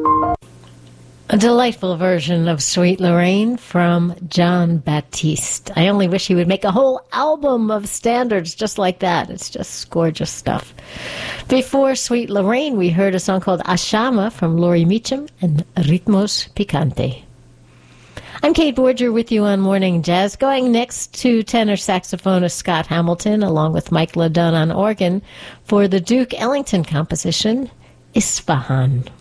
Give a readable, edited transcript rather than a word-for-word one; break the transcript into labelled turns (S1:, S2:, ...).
S1: A delightful version of Sweet Lorraine from John Baptiste. I only wish he would make a whole album of standards just like that. It's just gorgeous stuff. Before Sweet Lorraine, we heard a song called Ashama from Laurie Meacham and Ritmos Picante. I'm Kate Borger with you on Morning Jazz. Going next to tenor saxophonist Scott Hamilton along with Mike LaDunn on organ for the Duke Ellington composition, Isfahan.